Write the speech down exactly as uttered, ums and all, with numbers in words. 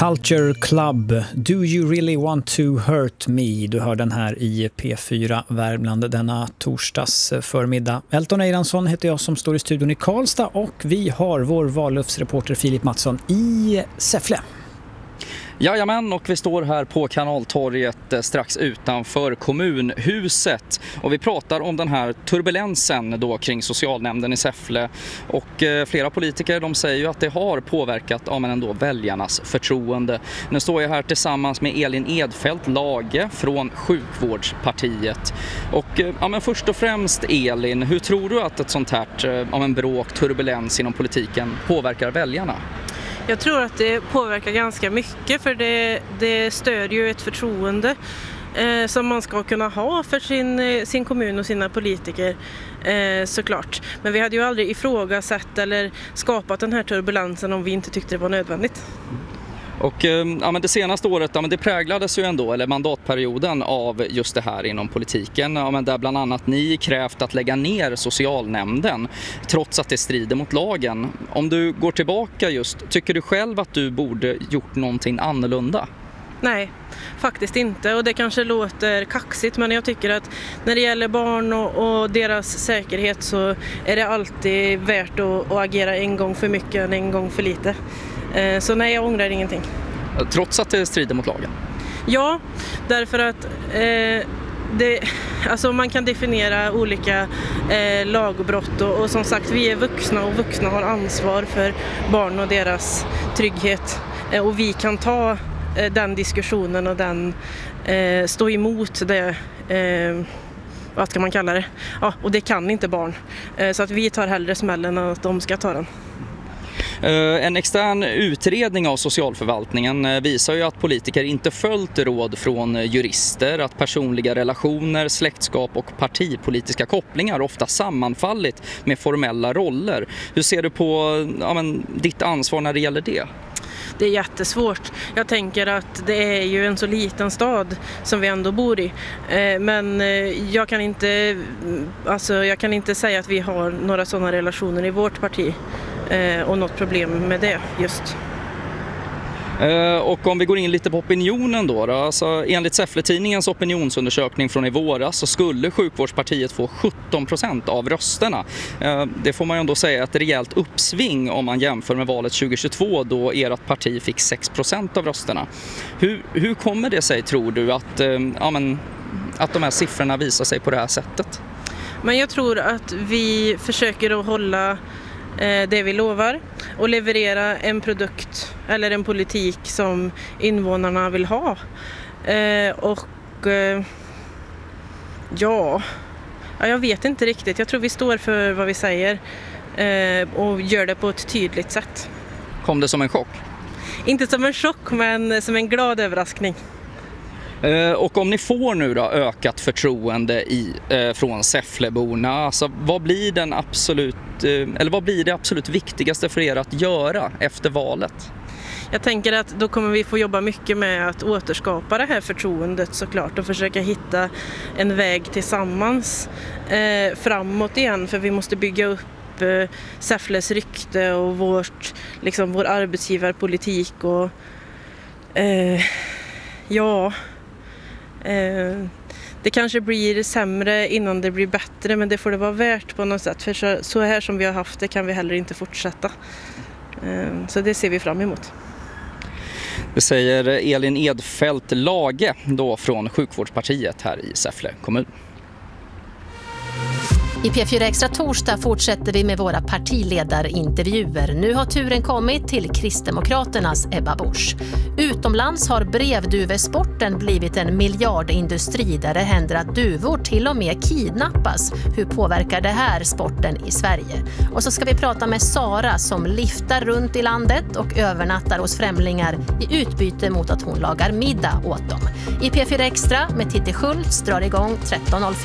Culture Club, Do You Really Want To Hurt Me? Du hör den här i P fyra Värmland denna torsdags förmiddag. Elton Eiransson heter jag som står i studion i Karlstad och vi har vår valluftsreporter Filip Mattsson i Säffle. Jajamän, och vi står här på Kanaltorget strax utanför kommunhuset och vi pratar om den här turbulensen då kring socialnämnden i Säffle, och eh, flera politiker de säger ju att det har påverkat ja, men ändå väljarnas förtroende. Nu står jag här tillsammans med Elin Edfelt Lage från Sjukvårdspartiet och eh, ja, men först och främst Elin, hur tror du att ett sånt här eh, ja, men bråk, turbulens inom politiken påverkar väljarna? Jag tror att det påverkar ganska mycket, för det, det stödjer ju ett förtroende eh, som man ska kunna ha för sin, sin kommun och sina politiker eh, såklart. Men vi hade ju aldrig ifrågasatt eller skapat den här turbulensen om vi inte tyckte det var nödvändigt. Och ja, men det senaste året ja, men det präglades ju ändå, eller mandatperioden, av just det här inom politiken. Ja, men där bland annat ni krävt att lägga ner socialnämnden trots att det strider mot lagen. Om du går tillbaka just, tycker du själv att du borde gjort någonting annorlunda? Nej, faktiskt inte. Och det kanske låter kaxigt, men jag tycker att när det gäller barn och, och deras säkerhet så är det alltid värt att, att agera en gång för mycket än en gång för lite. Så nej, jag ångrar ingenting. Trots att det strider mot lagen? Ja, därför att eh, det, alltså man kan definiera olika eh, lagbrott och, och som sagt, vi är vuxna och vuxna har ansvar för barn och deras trygghet. Eh, och vi kan ta eh, den diskussionen och den eh, stå emot det, eh, vad ska man kalla det? Ja, och det kan inte barn. Eh, så att vi tar hellre smällen än att de ska ta den. En extern utredning av socialförvaltningen visar ju att politiker inte följt råd från jurister, att personliga relationer, släktskap och partipolitiska kopplingar ofta sammanfallit med formella roller. Hur ser du på ja, men, ditt ansvar när det gäller det? Det är jättesvårt. Jag tänker att det är ju en så liten stad som vi ändå bor i. Men jag kan inte, alltså jag kan inte säga att vi har några sådana relationer i vårt parti och något problem med det just. Och om vi går in lite på opinionen då, då alltså, enligt Säffle-tidningens opinionsundersökning från i våras så skulle Sjukvårdspartiet få sjutton procent av rösterna. Det får man ju ändå säga ett rejält uppsving om man jämför med valet tjugohundratjugotvå då ert parti fick sex procent av rösterna. Hur, hur kommer det sig, tror du, att, ja, men, att de här siffrorna visar sig på det här sättet? Men jag tror att vi försöker att hålla det vi lovar och leverera en produkt eller en politik som invånarna vill ha. Eh, och eh, ja, ja, jag vet inte riktigt. Jag tror vi står för vad vi säger eh, och gör det på ett tydligt sätt. Kom det som en chock? Inte som en chock, men som en glad överraskning. Och om ni får nu då ökat förtroende i, eh, från Säffleborna, alltså vad blir den absolut, eh, eller vad blir det absolut viktigaste för er att göra efter valet? Jag tänker att då kommer vi få jobba mycket med att återskapa det här förtroendet såklart och försöka hitta en väg tillsammans eh, framåt igen, för vi måste bygga upp eh, Säffles rykte och vårt, liksom, vår arbetsgivarpolitik och eh, ja... Det kanske blir sämre innan det blir bättre, men det får det vara värt på något sätt. För så, så här som vi har haft det kan vi heller inte fortsätta. Så det ser vi fram emot. Det säger Elin Edfelt Lage då från Sjukvårdspartiet här i Säffle kommun. I P fyra Extra torsdag fortsätter vi med våra partiledarintervjuer. Nu har turen kommit till Kristdemokraternas Ebba Busch. Utomlands har brevduvesporten blivit en miljardindustri där det händer att duvor till och med kidnappas. Hur påverkar det här sporten i Sverige? Och så ska vi prata med Sara som liftar runt i landet och övernattar hos främlingar i utbyte mot att hon lagar middag åt dem. I P fyra Extra med Titti Schultz drar igång tretton noll fyra.